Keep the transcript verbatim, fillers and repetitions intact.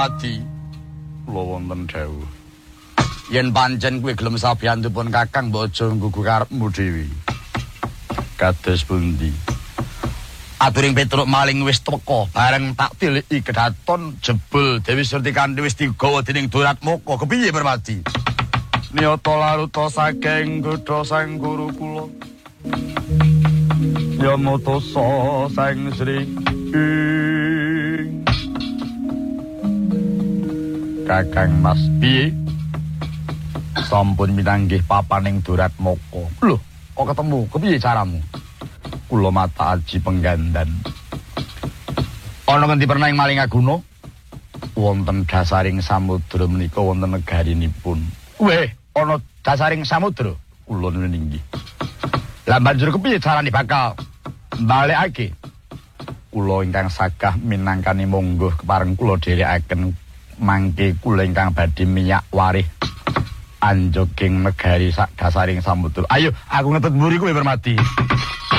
Permati. Kula wonten dawuh. Yen pancen kuwi gelem sabiyantupun Kakang mbok aja nggugu karepmu dhewe. Kados pundi? Aturing Petruk maling wis teka, bareng tak tiliki kedaton jebul Dewi Surti kanthi wis digawa dening Duratmoko. Kepiye Permati? Niyata laruta saking godha sang guru kula. Yamatosa sang Sri Kakang Mas piye? Sampun minanggih papaning Duratmoko. Lho, kok ketemu? Kepiye caramu? Kula mata aji penggandan. Ana ngendi pernah ing Malingaguna? Wonten dasaring samudra menika wonten negarinipun. Weh, ana dasaring samudra? Kula ninggih. Lah banjur kepiye carane bakal balekake? Kula ingkang sagah minangkani monggo kepareng kula dherekaken mangke kula ingkang badhe miyak warih anjoging negari sak dasaring samudra. Ayo, aku ngetut mburi kowe Permati.